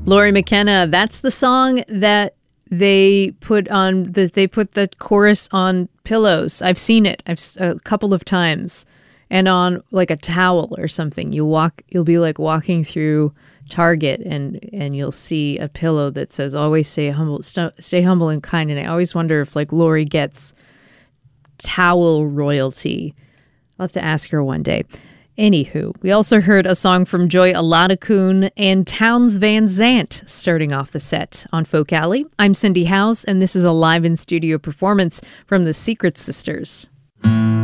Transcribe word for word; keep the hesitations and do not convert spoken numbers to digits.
Lori McKenna, that's the song that they put on the, they put the chorus on pillows. I've seen it. I've a couple of times, and on like a towel or something. You walk, you'll be like walking through Target, and and you'll see a pillow that says "Always stay humble, st- stay humble and kind." And I always wonder if like Lori gets towel royalty. I'll have to ask her one day. Anywho, we also heard a song from Joy Aladakun and Townes Van Zandt starting off the set on Folk Alley. I'm Cindy House, and this is a live in studio performance from the Secret Sisters.